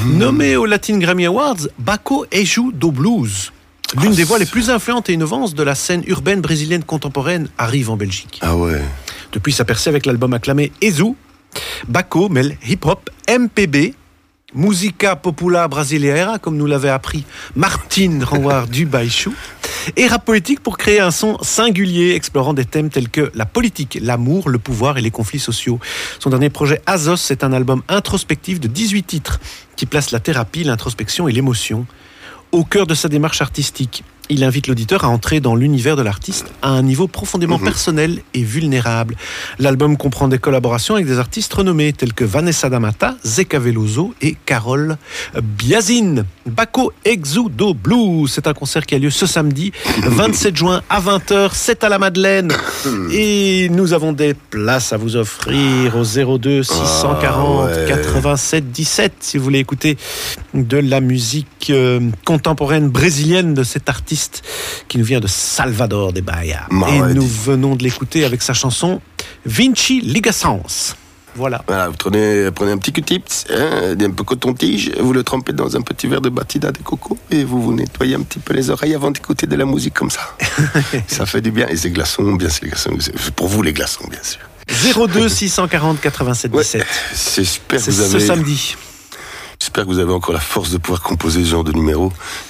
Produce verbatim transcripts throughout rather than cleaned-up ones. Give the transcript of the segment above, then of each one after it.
Nommé aux Latin Grammy Awards, Baco joue do blues. L'une ah, des voix les plus influentes et innovantes de la scène urbaine brésilienne contemporaine arrive en Belgique. Ah ouais. Depuis sa percée avec l'album acclamé Ezu, Baco mêle hip-hop, M P B, musica popular brasileira, comme nous l'avait appris Martin Renouard du Baixo, et rap poétique pour créer un son singulier explorant des thèmes tels que la politique, l'amour, le pouvoir et les conflits sociaux. Son dernier projet Azos, c'est un album introspectif de dix-huit titres qui place la thérapie, l'introspection et l'émotion au cœur de sa démarche artistique. Il invite l'auditeur à entrer dans l'univers de l'artiste à un niveau profondément mmh. personnel et vulnérable. L'album comprend des collaborations avec des artistes renommés tels que Vanessa da Mata, Zeca Veloso et Carole Biazin. Baco Exudo Blues, c'est un concert qui a lieu ce samedi vingt-sept juin à vingt heures, c'est à la Madeleine. Et nous avons des places à vous offrir au zéro deux six cent quarante ah ouais. quatre-vingt-sept dix-sept si vous voulez écouter de la musique euh, contemporaine brésilienne de cet artiste qui nous vient de Salvador de Bahia. Bah, et ouais, nous dis... venons de l'écouter avec sa chanson Vinci Ligações. Voilà. Voilà, vous prenez, prenez un petit Q-tip, hein, un peu coton-tige, vous le trempez dans un petit verre de batida de coco et vous vous nettoyez un petit peu les oreilles avant d'écouter de la musique comme ça. Ça fait du bien. Et ces glaçons, bien ces glaçons, pour vous les glaçons, bien sûr. zéro deux six cent quarante quatre-vingt-sept dix-sept. Ouais, c'est super. C'est vous ce avez... samedi. J'espère que vous avez encore la force de pouvoir composer ce genre de numéro.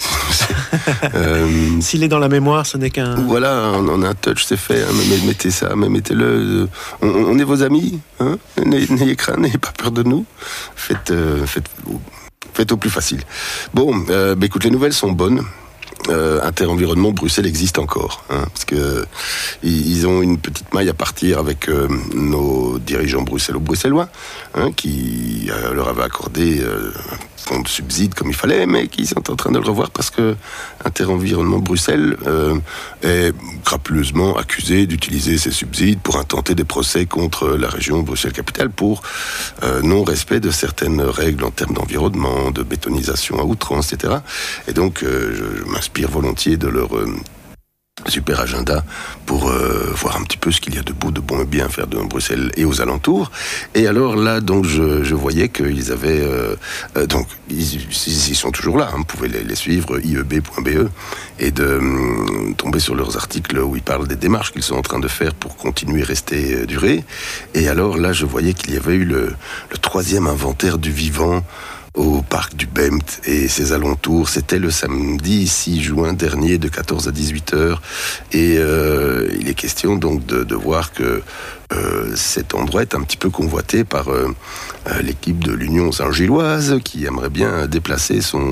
euh, S'il est dans la mémoire, ce n'est qu'un... Voilà, on a un touch, c'est fait. Hein, mettez ça, mettez-le. On, on est vos amis. Hein, n'ayez crainte, n'ayez pas peur de nous. Faites, euh, faites, faites au plus facile. Bon, euh, bah, écoute, les nouvelles sont bonnes. Euh, Interenvironnement Bruxelles existe encore, hein, parce que ils ont une petite maille à partir avec euh, nos dirigeants bruxello-bruxellois, hein, qui euh, leur avaient accordé euh, un fonds de subside comme il fallait, mais qui sont en train de le revoir parce que Interenvironnement Bruxelles euh, est crapuleusement accusé d'utiliser ces subsides pour intenter des procès contre la région Bruxelles-Capitale pour euh, non-respect de certaines règles en termes d'environnement, de bétonisation à outrance, et cetera. Et donc, euh, je, je m'inspire volontiers de leur euh, super agenda pour euh, voir un petit peu ce qu'il y a de beau, de bon et bien à faire de Bruxelles et aux alentours. Et alors là, donc je, je voyais qu'ils avaient euh, euh, donc ils, ils sont toujours là. Hein, vous pouvez les, les suivre i e b point b e et de euh, tomber sur leurs articles où ils parlent des démarches qu'ils sont en train de faire pour continuer à rester euh, durer. Et alors là, je voyais qu'il y avait eu le, le troisième inventaire du vivant au parc du Bemt et ses alentours. C'était le samedi six juin dernier de quatorze à dix-huit heures et euh, il est question donc de, de voir que euh, cet endroit est un petit peu convoité par euh, l'équipe de l'Union Saint-Gilloise qui aimerait bien déplacer son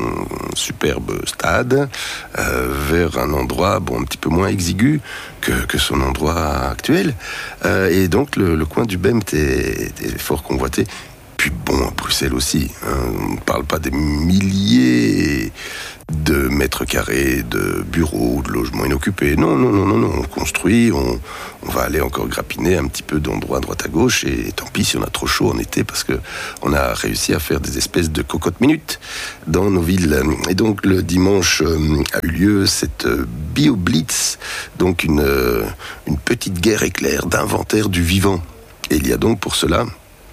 superbe stade euh, vers un endroit bon, un petit peu moins exigu que, que son endroit actuel euh, et donc le, le coin du Bemt est, est fort convoité. Puis bon, à Bruxelles aussi, hein, on ne parle pas des milliers de mètres carrés de bureaux, de logements inoccupés. Non, non, non, non, non. On construit, on, on va aller encore grappiner un petit peu d'endroits à droite à gauche. Et, et tant pis si on a trop chaud en été, parce que on a réussi à faire des espèces de cocottes minutes dans nos villes. Et donc le dimanche euh, a eu lieu cette euh, BioBlitz, donc une, euh, une petite guerre éclair d'inventaire du vivant. Et il y a donc pour cela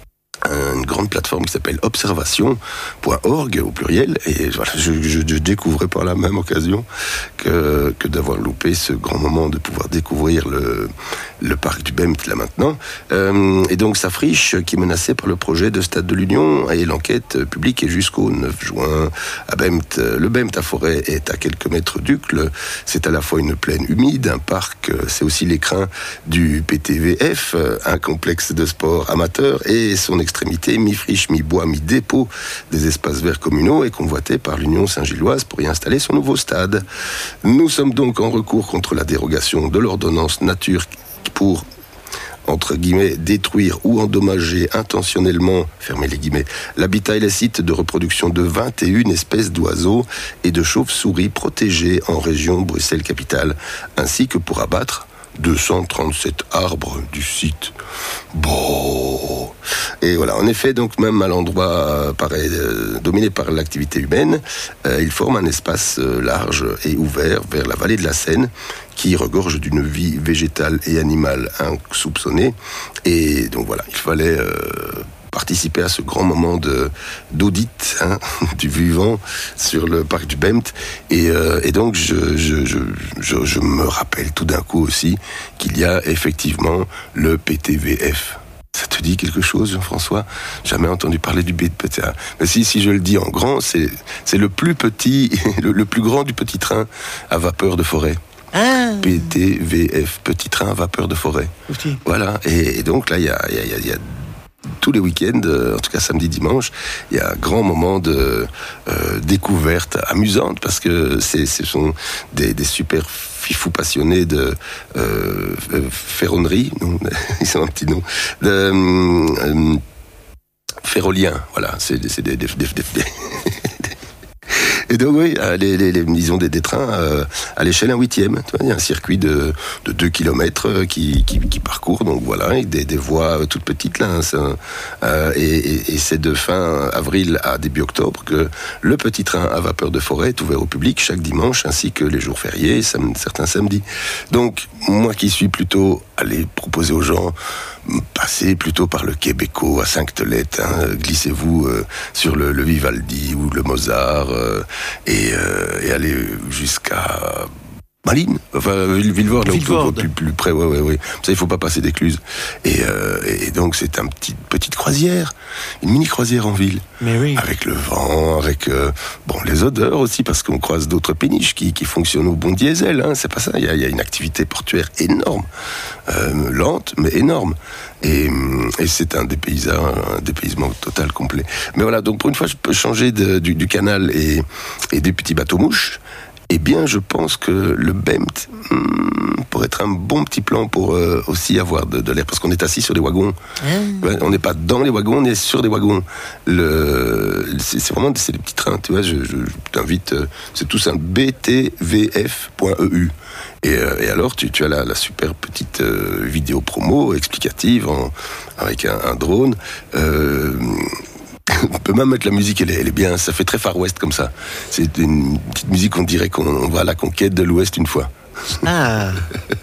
une grande plateforme qui s'appelle observation point org au pluriel et voilà, je, je, je découvrais par la même occasion que, que d'avoir loupé ce grand moment de pouvoir découvrir le, le parc du Bemt là maintenant euh, et donc sa friche qui est menacée par le projet de Stade de l'Union et l'enquête publique est jusqu'au neuf juin à Bemt. Le Bemt à Forêt est à quelques mètres d'Uccle, c'est à la fois une plaine humide, un parc, c'est aussi l'écrin du P T V F, un complexe de sport amateur et son extrémité, mi-friche, mi-bois, mi-dépôt des espaces verts communaux et convoité par l'Union Saint-Gilloise pour y installer son nouveau stade. Nous sommes donc en recours contre la dérogation de l'ordonnance nature pour, entre guillemets, détruire ou endommager intentionnellement, fermez les guillemets, l'habitat et les sites de reproduction de vingt et une espèces d'oiseaux et de chauves-souris protégés en région Bruxelles-Capitale, ainsi que pour abattre deux cent trente-sept arbres du site. Bon. Et voilà, en effet, donc même à l'endroit euh, pareil, euh, dominé par l'activité humaine, euh, il forme un espace euh, large et ouvert vers la vallée de la Seine qui regorge d'une vie végétale et animale insoupçonnée. Et donc voilà, il fallait euh, participer à ce grand moment de, d'audit hein, du vivant sur le parc du Bemt. Et, euh, et donc, je, je, je, je, je me rappelle tout d'un coup aussi qu'il y a effectivement le P T V F. Ça te dit quelque chose, Jean-François ? Jamais entendu parler du B T V F. Mais si, si je le dis en grand, c'est, c'est le plus petit, le, le plus grand du petit train à vapeur de forêt. Ah. P T V F, petit train à vapeur de forêt. Okay. Voilà. Et, et donc là, il y a, y a, y a tous les week-ends, en tout cas samedi, dimanche, il y a un grand moment de euh, découverte amusante parce que c'est, ce sont des, des super fifous passionnés de euh, ferronnerie, non, ils ont un petit nom, de euh, ferroliens, voilà, c'est, c'est des, des, des, des, des Et donc oui, les, les, les, ils ont des, des trains euh, à l'échelle un huitième. Tu vois, il y a un circuit de, de deux kilomètres qui, qui, qui parcourt, donc voilà, avec des, des voies toutes petites là. Hein, ça, euh, et, et, et c'est de fin avril à début octobre que le petit train à vapeur de forêt est ouvert au public chaque dimanche, ainsi que les jours fériés et sam- certains samedis. Donc moi qui suis plutôt allé proposer aux gens, passez plutôt par le Québécois à Sainte-Tolette, hein, glissez-vous euh, sur le, le Vivaldi ou le Mozart euh, et, euh, et allez jusqu'à Malines, enfin Villevorde, là, Villevorde. Plus, plus près, ouais, ouais, ouais. Ça, il faut pas passer d'écluse. Et, euh, et donc c'est une petit, petite croisière, une mini croisière en ville, mais oui. Avec le vent, avec euh, bon les odeurs aussi, parce qu'on croise d'autres péniches qui, qui fonctionnent au bon diesel. Hein, c'est pas ça. Il y a, il y a une activité portuaire énorme, euh, lente mais énorme. Et, et c'est un dépaysement, un dépaysement total complet. Mais voilà, donc pour une fois, je peux changer de, du, du canal et, et des petits bateaux mouches. Eh bien, je pense que le Bemt hmm, pourrait être un bon petit plan pour euh, aussi avoir de, de l'air, parce qu'on est assis sur des wagons. Mmh. Ouais, on n'est pas dans les wagons, on est sur des wagons. Le, c'est, c'est vraiment c'est des petits trains, tu vois. Je, je, je t'invite, euh, c'est tout simple, b t v f point e u. Et, euh, et alors, tu, tu as la, la super petite euh, vidéo promo explicative en, avec un, un drone. Euh, On peut même mettre la musique, elle est, elle est bien, ça fait très Far West comme ça. C'est une petite musique, on dirait qu'on va à la conquête de l'Ouest une fois. Ah.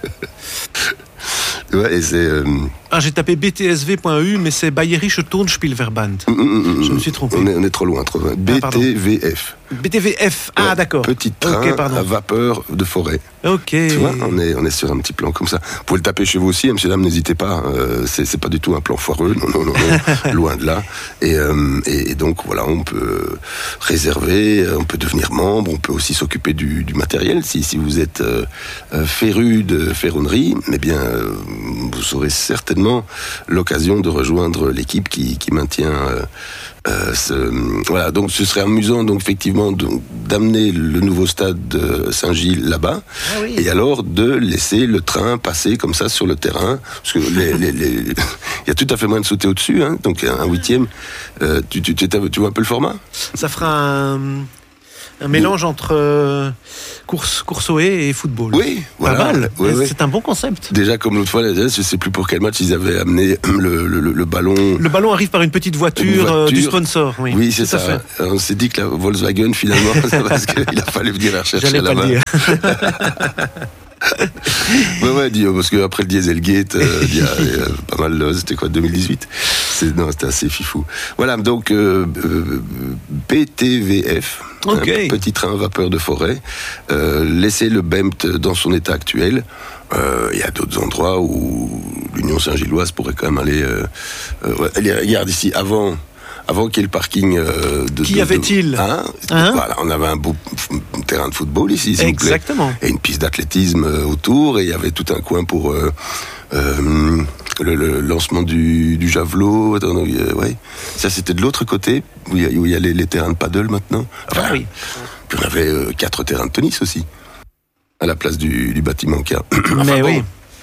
Ouais, et c'est. Euh... Ah, j'ai tapé b t s v point e u, mais c'est Bayerische Tonspielverband. Mmh, mmh, je me suis trompé. On est, on est trop loin, trop loin. Ah, B T V F. B T V F, ah ouais, d'accord. Petit train okay, à vapeur de forêt. Ok. Tu vois, on est, on est sur un petit plan comme ça. Vous pouvez le taper chez vous aussi, hein, messieurs, dames, n'hésitez pas. Euh, c'est, c'est pas du tout un plan foireux, non, non, non, non loin de là. Et, euh, et, et donc, voilà, on peut réserver, on peut devenir membre, on peut aussi s'occuper du, du matériel. Si, si vous êtes euh, féru de ferronnerie, eh bien, euh, vous aurez certainement l'occasion de rejoindre l'équipe qui, qui maintient euh, euh, ce, voilà, donc ce serait amusant donc effectivement de, d'amener le nouveau stade de Saint-Gilles là-bas, ah oui. Et alors de laisser le train passer comme ça sur le terrain, parce que les, les, les, il y a tout à fait moyen de sauter au-dessus, hein, donc un huitième, euh, tu, tu, tu, tu vois un peu le format ? Ça fera un... Un mélange oui. entre euh, course, course au haie et football. Oui, voilà. Pas mal. Oui, oui. C'est un bon concept. Déjà, comme l'autre fois, je ne sais plus pour quel match ils avaient amené le, le, le ballon. Le ballon arrive par une petite voiture, une voiture. Euh, du sponsor. Oui, oui c'est ça. Fait. On s'est dit que la Volkswagen, finalement, c'est parce qu'il a fallu venir la chercher J'allais à la pas main. Le dire. ouais, ouais, dis, parce qu'après le Dieselgate, euh, il y a euh, pas mal, euh, c'était quoi, deux mille dix-huit c'est, non, c'était assez fifou. Voilà, donc, euh, euh, P T V F, okay. Un petit train vapeur de forêt, euh, laissez le Bemt dans son état actuel. Il euh, y a d'autres endroits où l'Union Saint-Gilloise pourrait quand même aller. Euh, euh, ouais, regarde ici, avant. Avant qu'il y ait le parking euh, de... Qui de, avait-il de, hein, hein voilà, on avait un beau f- terrain de football ici, s'il Exactement. vous plaît. Et une piste d'athlétisme euh, autour, et il y avait tout un coin pour euh, euh, le, le lancement du, du javelot. Attends, non, euh, ouais. Ça, c'était de l'autre côté, où il y, où il y a les, les terrains de paddle maintenant. Enfin, ah oui. Puis on avait euh, quatre terrains de tennis aussi, à la place du, du bâtiment qu'il y a. Enfin, mais bon. Oui.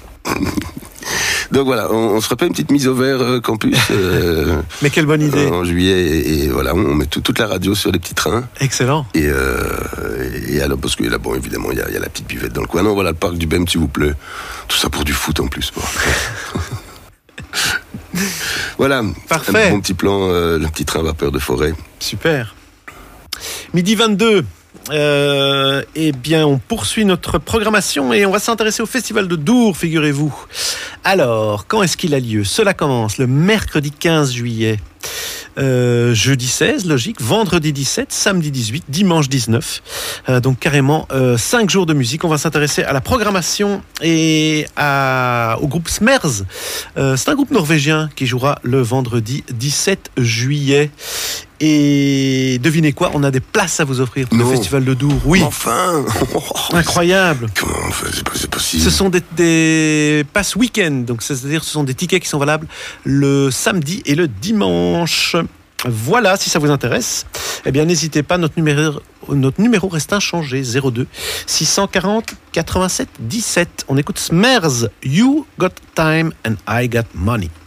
Donc voilà, on, on se refait une petite mise au vert euh, campus. Euh, Mais quelle bonne idée. En juillet, et, et voilà, on met tout, toute la radio sur les petits trains. Excellent. Et, euh, et alors, parce que là, bon, évidemment, il y, y a la petite buvette dans le coin. Non, voilà, le parc du Bemt, s'il vous plaît. Tout ça pour du foot en plus. Bon. Voilà. Parfait. Un bon petit plan, euh, le petit train vapeur de forêt. Super. Midi vingt-deux. Euh, eh bien, on poursuit notre programmation et on va s'intéresser au Festival de Dour, figurez-vous. Alors, quand est-ce qu'il a lieu ? Cela commence le mercredi quinze juillet Euh, jeudi seize, logique. Vendredi dix-sept, samedi dix-huit, dimanche dix-neuf. Euh, donc carrément euh, cinq jours de musique. On va s'intéresser à la programmation et à, au groupe Smers. Euh, c'est un groupe norvégien qui jouera le vendredi dix-sept juillet. Et devinez quoi, on a des places à vous offrir pour non. le Festival de Dour. Oui. Enfin. Incroyable. Comment c'est, c'est possible? Ce sont des, des passes week-end, donc c'est-à-dire ce sont des tickets qui sont valables le samedi et le dimanche. Voilà, si ça vous intéresse, eh bien n'hésitez pas, notre numéro, notre numéro reste inchangé, zéro deux six cent quarante quatre-vingt-sept dix-sept. On écoute Smers, You Got Time and I Got Money.